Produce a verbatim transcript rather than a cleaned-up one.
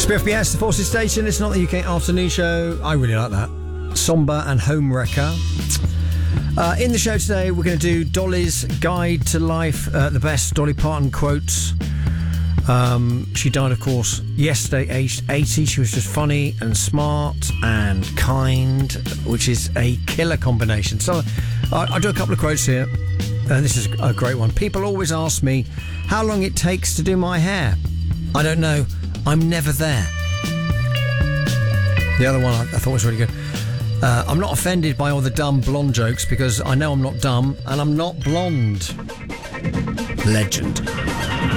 Spiff B S, the Forces Station. It's not the U K afternoon show. I really like that. Somber and Homewrecker. Uh, in the show today, we're going to do Dolly's Guide to Life, uh, the best Dolly Parton quotes. Um, she died, of course, yesterday, aged eighty. She was just funny and smart and kind, which is a killer combination. So uh, I'll do a couple of quotes here. Uh, this is a great one. People always ask me how long it takes to do my hair. I don't know. I'm never there. The other one I, I thought was really good. Uh, I'm not offended by all the dumb blonde jokes because I know I'm not dumb and I'm not blonde. Legend.